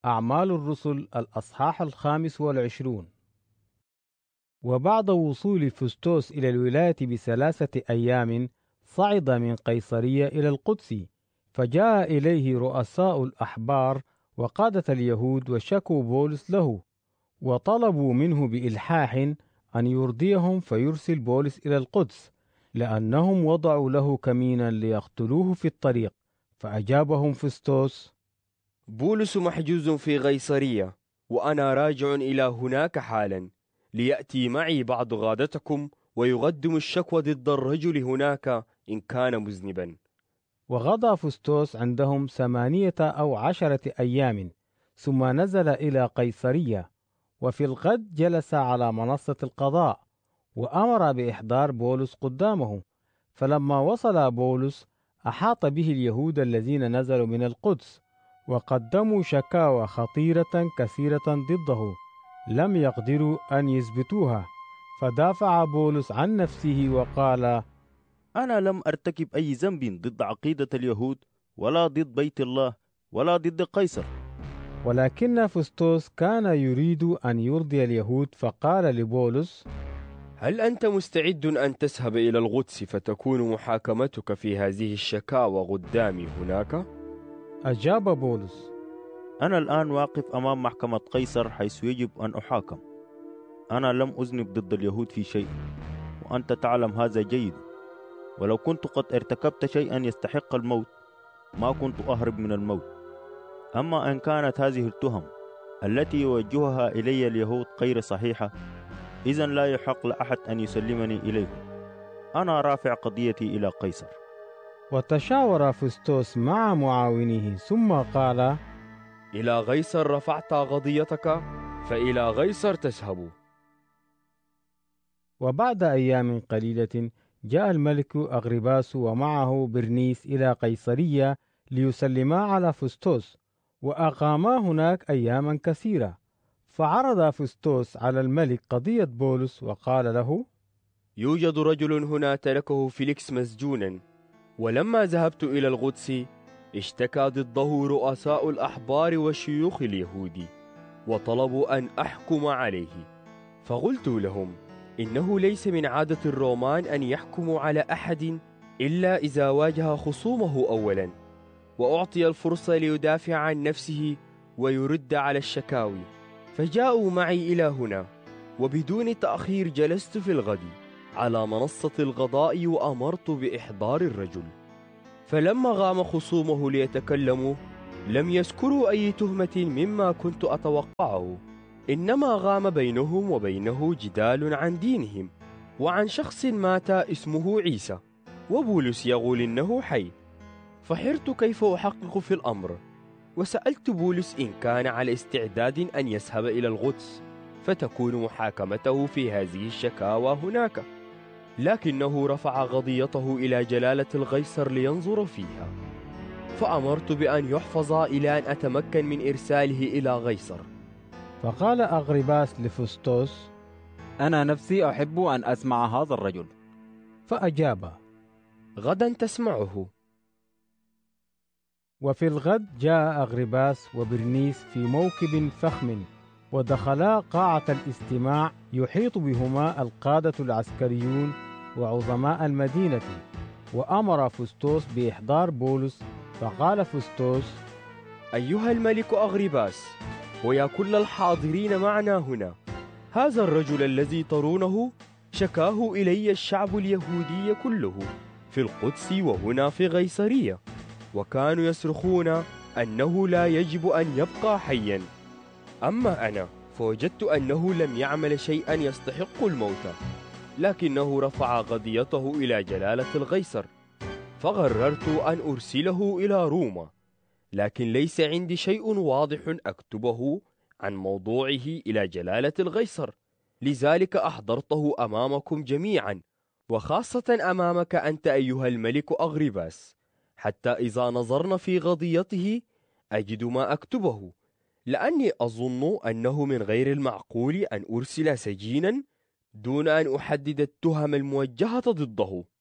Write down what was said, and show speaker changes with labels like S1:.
S1: أعمال الرسل الأصحاح 25. وبعد وصول فستوس إلى الولاية ب3 أيام صعد من قيصرية إلى القدس، فجاء إليه رؤساء الأحبار وقادة اليهود وشكوا بولس له، وطلبوا منه بإلحاح أن يرضيهم فيرسل بولس إلى القدس، لأنهم وضعوا له كمينا ليقتلوه في الطريق. فأجابهم فستوس:
S2: بولس محجوز في قيصرية، وأنا راجع إلى هناك حالا، ليأتي معي بعض غادتكم ويقدم الشكوى ضد الرجل هناك إن كان مذنبا.
S1: وغدا فستوس عندهم 8 أو 10 أيام، ثم نزل إلى قيصرية، وفي الغد جلس على منصة القضاء، وأمر بإحضار بولس قدامه. فلما وصل بولس أحاط به اليهود الذين نزلوا من القدس، وقدموا شكاوى خطيرة كثيرة ضده لم يقدروا أن يثبتوها. فدافع بولس عن نفسه وقال:
S3: أنا لم أرتكب أي ذنب ضد عقيدة اليهود، ولا ضد بيت الله، ولا ضد قيصر.
S1: ولكن فستوس كان يريد أن يرضي اليهود، فقال لبولس:
S2: هل أنت مستعد أن تذهب إلى القدس فتكون محاكمتك في هذه الشكاوى قدامي هناك؟
S1: أجاب بولس:
S3: أنا الآن واقف أمام محكمة قيصر، حيث يجب أن أحاكم. أنا لم أذنب ضد اليهود في شيء، وأنت تعلم هذا جيد. ولو كنت قد ارتكبت شيئا يستحق الموت ما كنت أهرب من الموت. أما إن كانت هذه التهم التي يوجهها إلي اليهود غير صحيحة، إذن لا يحق لأحد أن يسلمني إليهم. أنا رافع قضيتي إلى قيصر.
S1: وتشاور فستوس مع معاونيه، ثم قال:
S2: إلى قيصر رفعت قضيتك، فإلى قيصر تذهب.
S1: وبعد أيام قليلة جاء الملك أغرباس ومعه برنيس إلى قيصرية ليسلما على فستوس، وأقاما هناك أياما كثيرة. فعرض فستوس على الملك قضية بولس، وقال له:
S2: يوجد رجل هنا تركه فيليكس مسجونا، ولما ذهبت إلى القدس اشتكى ضده رؤساء الأحبار والشيوخ اليهودي، وطلبوا أن أحكم عليه. فقلت لهم إنه ليس من عادة الرومان أن يحكموا على أحد إلا إذا واجه خصومه أولا، وأعطي الفرصة ليدافع عن نفسه ويرد على الشكاوي. فجاءوا معي إلى هنا، وبدون تأخير جلست في الغد على منصة القضاء وأمرت بإحضار الرجل. فلما قام خصومه ليتكلموا لم يذكروا أي تهمة مما كنت أتوقعه، إنما قام بينهم وبينه جدال عن دينهم وعن شخص مات اسمه عيسى، وبولس يقول إنه حي. فحرت كيف أحقق في الأمر، وسألت بولس إن كان على استعداد أن يذهب إلى القدس فتكون محاكمته في هذه الشكاوى هناك، لكنه رفع قضيته إلى جلالة القيصر لينظر فيها. فأمرت بأن يحفظ إلى أن أتمكن من إرساله إلى قيصر.
S1: فقال أغرباس لفستوس:
S4: أنا نفسي أحب أن أسمع هذا الرجل.
S1: فأجاب:
S2: غدا تسمعه.
S1: وفي الغد جاء أغرباس وبرنيس في موكب فخم، ودخلا قاعة الاستماع يحيط بهما القادة العسكريون وعظماء المدينة. وأمر فستوس بإحضار بولس. فقال فستوس:
S2: أيها الملك أغرباس، ويا كل الحاضرين معنا هنا، هذا الرجل الذي ترونه شكاه إلي الشعب اليهودي كله في القدس وهنا في قيصرية، وكانوا يصرخون أنه لا يجب أن يبقى حيا. أما أنا فوجدت أنه لم يعمل شيئا يستحق الموت، لكنه رفع قضيته إلى جلالة القيصر، فقررت أن أرسله إلى روما، لكن ليس عندي شيء واضح أكتبه عن موضوعه إلى جلالة القيصر، لذلك أحضرته أمامكم جميعا، وخاصة أمامك أنت أيها الملك أغرباس، حتى إذا نظرنا في قضيته أجد ما أكتبه، لأني أظن أنه من غير المعقول أن أرسل سجينا دون أن أحدد التهم الموجهة ضده.